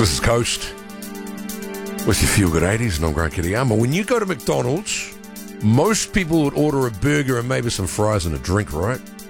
This is Coast with your Feel Good 80s, and I'm Grant Kitayama. When you go to McDonald's, most people would order a burger and maybe some fries and a drink, right?